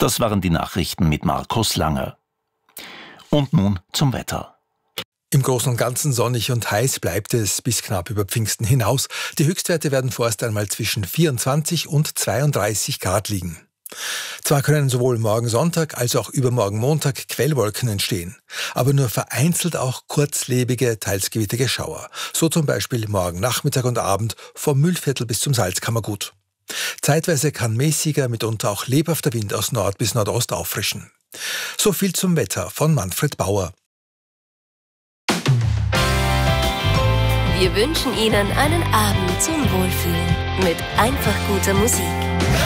Das waren die Nachrichten mit Markus Lange. Und nun zum Wetter. Im Großen und Ganzen sonnig und heiß bleibt es bis knapp über Pfingsten hinaus. Die Höchstwerte werden vorerst einmal zwischen 24 und 32 Grad liegen. Zwar können sowohl morgen Sonntag als auch übermorgen Montag Quellwolken entstehen, aber nur vereinzelt auch kurzlebige, teils gewittrige Schauer. So zum Beispiel morgen Nachmittag und Abend vom Mühlviertel bis zum Salzkammergut. Zeitweise kann mäßiger, mitunter auch lebhafter Wind aus Nord bis Nordost auffrischen. So viel zum Wetter von Manfred Bauer. Wir wünschen Ihnen einen Abend zum Wohlfühlen mit einfach guter Musik.